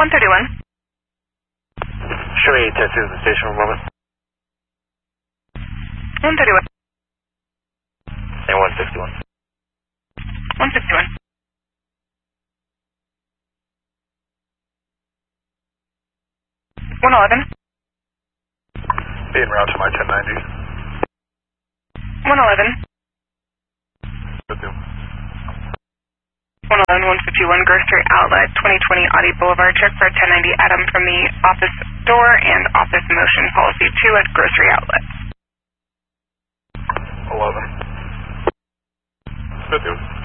131. Show me taxi to the station for a moment. 131. And 161. 161. $111. Be en route to my 1090. 111. 111, 151, Grocery Outlet, 2020 Audi Boulevard. Check for 1090 Adam from the office door and office motion policy 2 at Grocery Outlet. 11. 50.